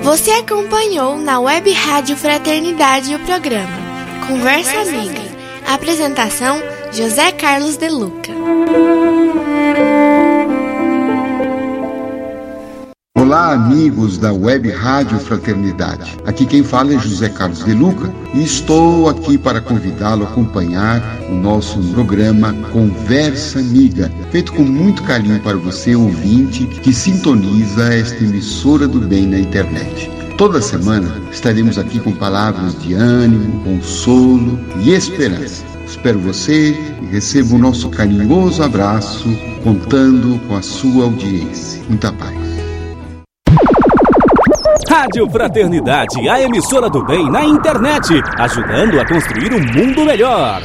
Você acompanhou na Web Rádio Fraternidade o programa Conversa Amiga. Apresentação: José Carlos de Luca. Olá, amigos da Web Rádio Fraternidade. Aqui quem fala é José Carlos de Luca e estou aqui para convidá-lo a acompanhar o nosso programa Conversa Amiga, feito com muito carinho para você, ouvinte, que sintoniza esta emissora do bem na internet. Toda semana estaremos aqui com palavras de ânimo, consolo e esperança. Espero você e receba o nosso carinhoso abraço, contando com a sua audiência. Muita paz. Rádio Fraternidade, a emissora do bem na internet, ajudando a construir um mundo melhor.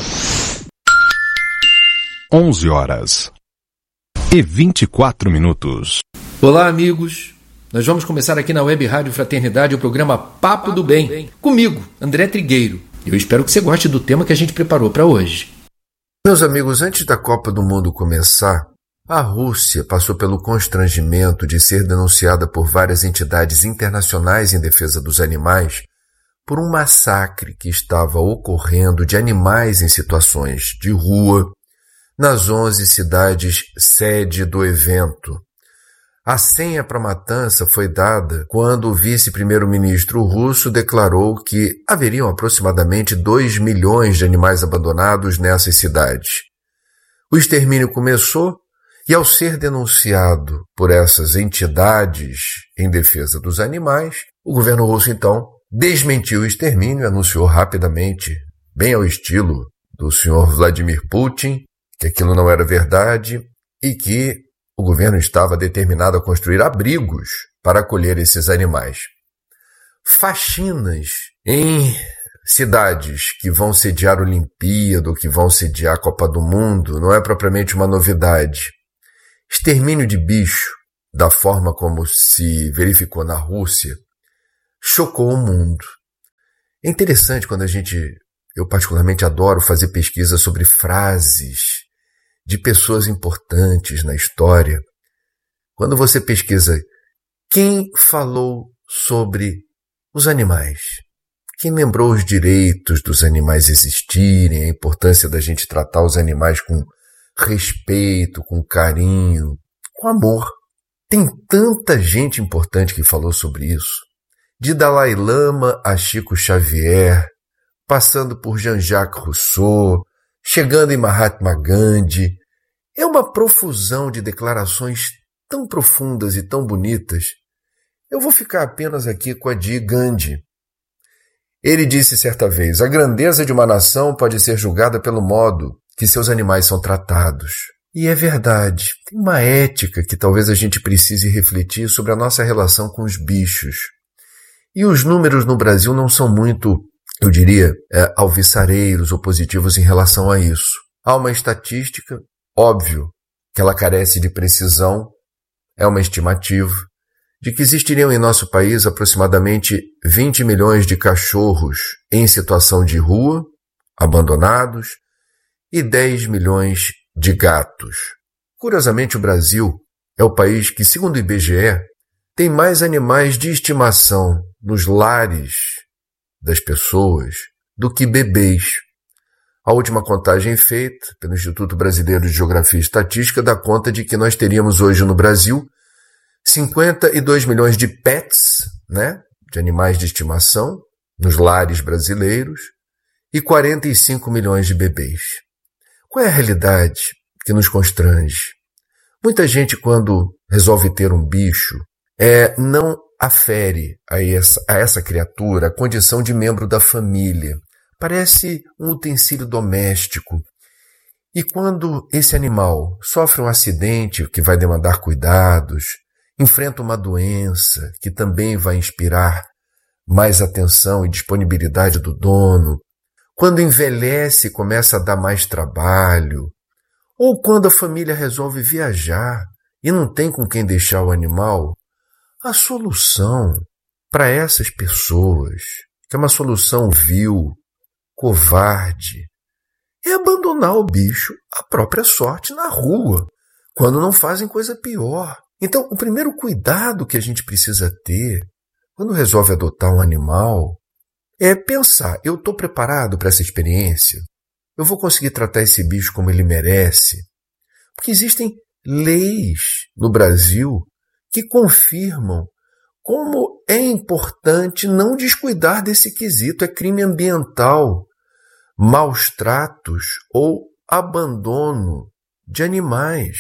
11h24. Olá, amigos. Nós vamos começar aqui na Web Rádio Fraternidade o programa Papo do Bem. Comigo, André Trigueiro. Eu espero que você goste do tema que a gente preparou para hoje. Meus amigos, antes da Copa do Mundo começar, a Rússia passou pelo constrangimento de ser denunciada por várias entidades internacionais em defesa dos animais por um massacre que estava ocorrendo de animais em situações de rua nas 11 cidades sede do evento. A senha para a matança foi dada quando o vice-primeiro-ministro russo declarou que haveriam aproximadamente 2 milhões de animais abandonados nessas cidades. O extermínio começou e, ao ser denunciado por essas entidades em defesa dos animais, o governo russo, então, desmentiu o extermínio e anunciou rapidamente, bem ao estilo do senhor Vladimir Putin, que aquilo não era verdade e que o governo estava determinado a construir abrigos para acolher esses animais. Faxinas em cidades que vão sediar a Olimpíada ou que vão sediar a Copa do Mundo não é propriamente uma novidade. Extermínio de bicho, da forma como se verificou na Rússia, chocou o mundo. É interessante quando eu particularmente adoro fazer pesquisa sobre frases de pessoas importantes na história. Quando você pesquisa quem falou sobre os animais, quem lembrou os direitos dos animais existirem, a importância da gente tratar os animais com respeito, com carinho, com amor. Tem tanta gente importante que falou sobre isso. De Dalai Lama a Chico Xavier, passando por Jean-Jacques Rousseau, chegando em Mahatma Gandhi. É uma profusão de declarações tão profundas e tão bonitas. Eu vou ficar apenas aqui com a de Gandhi. Ele disse certa vez: a grandeza de uma nação pode ser julgada pelo modo que seus animais são tratados. E é verdade. Tem uma ética que talvez a gente precise refletir sobre a nossa relação com os bichos. E os números no Brasil não são muito, eu diria, alvissareiros ou positivos em relação a isso. Há uma estatística, óbvio que ela carece de precisão, é uma estimativa, de que existiriam em nosso país aproximadamente 20 milhões de cachorros em situação de rua, abandonados, e 10 milhões de gatos. Curiosamente, o Brasil é o país que, segundo o IBGE, tem mais animais de estimação nos lares das pessoas do que bebês. A última contagem feita pelo Instituto Brasileiro de Geografia e Estatística dá conta de que nós teríamos hoje no Brasil 52 milhões de pets, de animais de estimação, nos lares brasileiros, e 45 milhões de bebês. Qual é a realidade que nos constrange? Muita gente, quando resolve ter um bicho, não afere a essa criatura a condição de membro da família. Parece um utensílio doméstico. E quando esse animal sofre um acidente que vai demandar cuidados, enfrenta uma doença que também vai inspirar mais atenção e disponibilidade do dono, quando envelhece e começa a dar mais trabalho, ou quando a família resolve viajar e não tem com quem deixar o animal, a solução para essas pessoas, que é uma solução vil, covarde, é abandonar o bicho à própria sorte na rua, quando não fazem coisa pior. Então, o primeiro cuidado que a gente precisa ter quando resolve adotar um animal, é pensar, eu estou preparado para essa experiência? Eu vou conseguir tratar esse bicho como ele merece? Porque existem leis no Brasil que confirmam como é importante não descuidar desse quesito. É crime ambiental, maus tratos ou abandono de animais.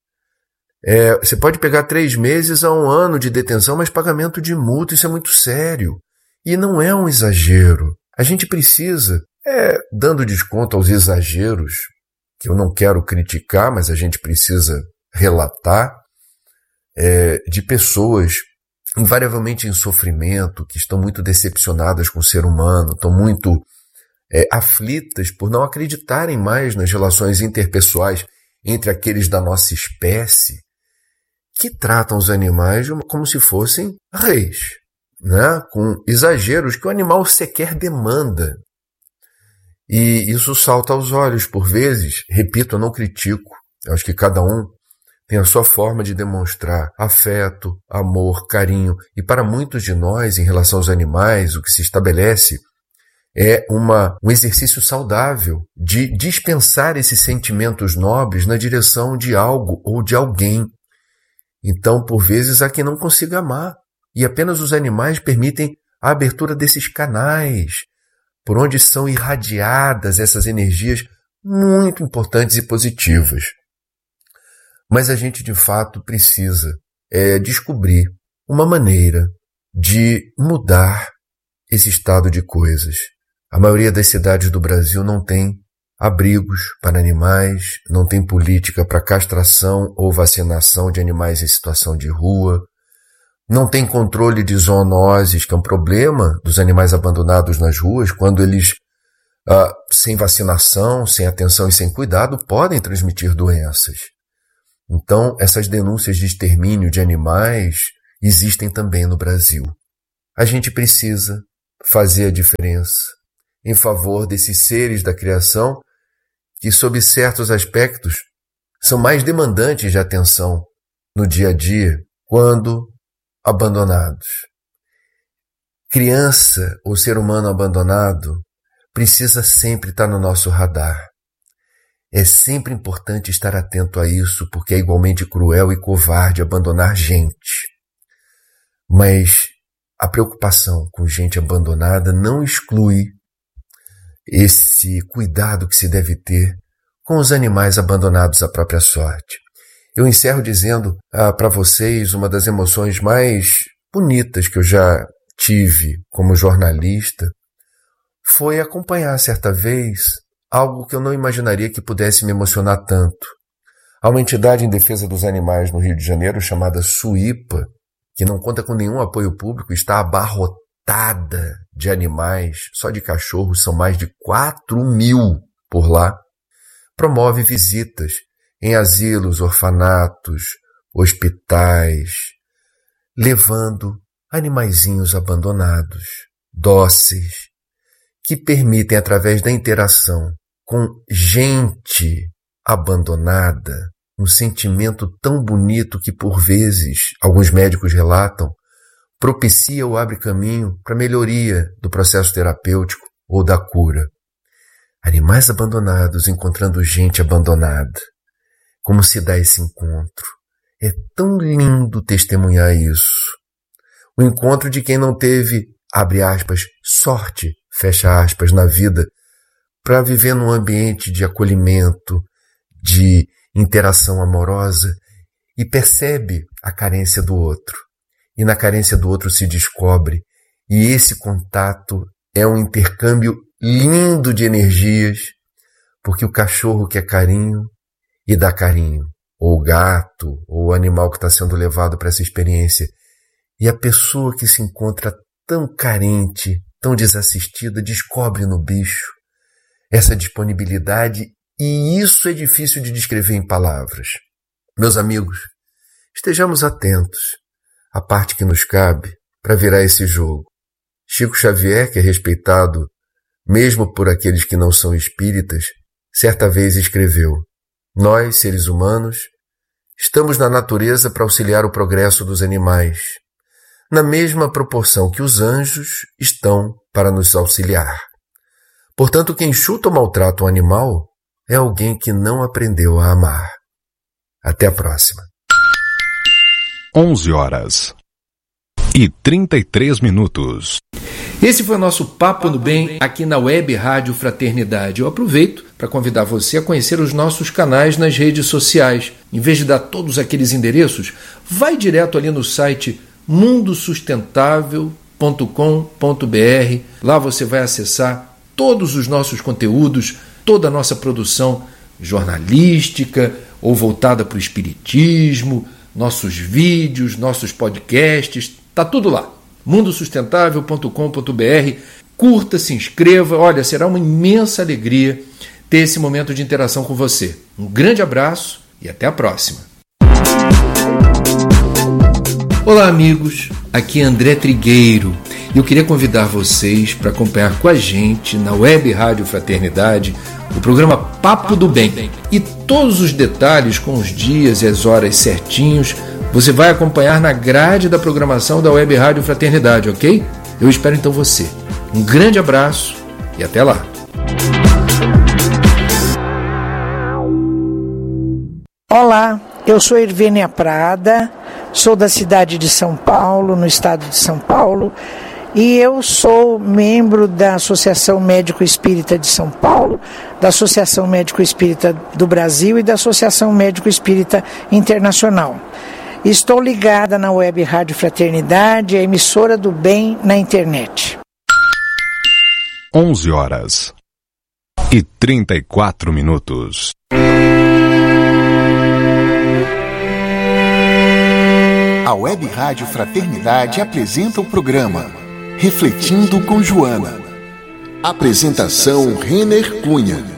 Você pode pegar 3 meses a 1 ano de detenção, mas pagamento de multa, isso é muito sério. E não é um exagero. A gente precisa, dando desconto aos exageros, que eu não quero criticar, mas a gente precisa relatar, de pessoas invariavelmente em sofrimento, que estão muito decepcionadas com o ser humano, estão muito aflitas por não acreditarem mais nas relações interpessoais entre aqueles da nossa espécie, que tratam os animais como se fossem reis, né? Com exageros que o animal sequer demanda. E isso salta aos olhos por vezes. Repito, eu não critico. Eu acho que cada um tem a sua forma de demonstrar afeto, amor, carinho. E para muitos de nós, em relação aos animais, o que se estabelece é um exercício saudável de dispensar esses sentimentos nobres na direção de algo ou de alguém. Então, por vezes, há quem não consiga amar. E apenas os animais permitem a abertura desses canais, por onde são irradiadas essas energias muito importantes e positivas. Mas a gente, de fato, precisa descobrir uma maneira de mudar esse estado de coisas. A maioria das cidades do Brasil não tem abrigos para animais, não tem política para castração ou vacinação de animais em situação de rua, não tem controle de zoonoses, que é um problema dos animais abandonados nas ruas, quando eles, sem vacinação, sem atenção e sem cuidado, podem transmitir doenças. Então, essas denúncias de extermínio de animais existem também no Brasil. A gente precisa fazer a diferença em favor desses seres da criação que, sob certos aspectos, são mais demandantes de atenção no dia a dia quando abandonados. Criança ou ser humano abandonado precisa sempre estar no nosso radar. É sempre importante estar atento a isso, porque é igualmente cruel e covarde abandonar gente. Mas a preocupação com gente abandonada não exclui esse cuidado que se deve ter com os animais abandonados à própria sorte. Eu encerro dizendo para vocês uma das emoções mais bonitas que eu já tive como jornalista foi acompanhar certa vez algo que eu não imaginaria que pudesse me emocionar tanto. Há uma entidade em defesa dos animais no Rio de Janeiro chamada SUIPA, que não conta com nenhum apoio público, está abarrotada de animais, só de cachorros são mais de 4.000 por lá. Promove visitas em asilos, orfanatos, hospitais, levando animaizinhos abandonados, dóceis, que permitem, através da interação com gente abandonada, um sentimento tão bonito que, por vezes, alguns médicos relatam, propicia ou abre caminho para a melhoria do processo terapêutico ou da cura. Animais abandonados encontrando gente abandonada. Como se dá esse encontro? É tão lindo testemunhar isso. O encontro de quem não teve, abre aspas, sorte, fecha aspas, na vida, para viver num ambiente de acolhimento, de interação amorosa, e percebe a carência do outro. E na carência do outro se descobre, e esse contato é um intercâmbio lindo de energias, porque o cachorro quer carinho e dá carinho, ou o gato, ou o animal que está sendo levado para essa experiência. E a pessoa que se encontra tão carente, tão desassistida, descobre no bicho essa disponibilidade, e isso é difícil de descrever em palavras. Meus amigos, estejamos atentos à parte que nos cabe para virar esse jogo. Chico Xavier, que é respeitado mesmo por aqueles que não são espíritas, certa vez escreveu: nós, seres humanos, estamos na natureza para auxiliar o progresso dos animais. na mesma proporção que os anjos estão para nos auxiliar. Portanto, quem chuta ou maltrata um animal é alguém que não aprendeu a amar. Até a próxima. 11h33. Esse foi o nosso Papo no Bem aqui na Web Rádio Fraternidade. Eu aproveito para convidar você a conhecer os nossos canais nas redes sociais. Em vez de dar todos aqueles endereços, vai direto ali no site mundosustentável.com.br. Lá você vai acessar todos os nossos conteúdos, toda a nossa produção jornalística ou voltada para o espiritismo, nossos vídeos, nossos podcasts, tá tudo lá. mundosustentável.com.br. Curta, se inscreva. Olha, será uma imensa alegria ter esse momento de interação com você. Um grande abraço e até a próxima. Olá, amigos. Aqui é André Trigueiro e eu queria convidar vocês para acompanhar com a gente na Web Rádio Fraternidade o programa Papo do Bem. E todos os detalhes com os dias e as horas certinhos você vai acompanhar na grade da programação da Web Rádio Fraternidade, ok? Eu espero então você. Um grande abraço e até lá. Olá, eu sou Irvênia Prada, sou da cidade de São Paulo, no estado de São Paulo, e eu sou membro da Associação Médico Espírita de São Paulo, da Associação Médico Espírita do Brasil e da Associação Médico Espírita Internacional. Estou ligada na Web Rádio Fraternidade, a emissora do bem na internet. 11h34. A Web Rádio Fraternidade apresenta o programa Refletindo com Joana. Apresentação Renner Cunha.